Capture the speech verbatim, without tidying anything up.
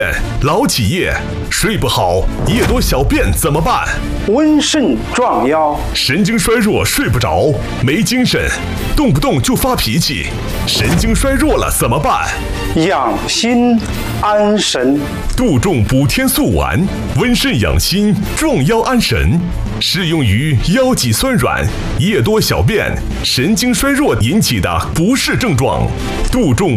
老企业睡不好，夜多小便怎么办？ 温肾壮腰。 神经衰弱睡不着，没精神，动不动就发脾气，神经衰弱了怎么办？ 养心安神。 杜仲补天素丸，温肾养心，壮腰安神，适用于腰脊酸软、夜多小便、神经衰弱引起的不适症状。杜仲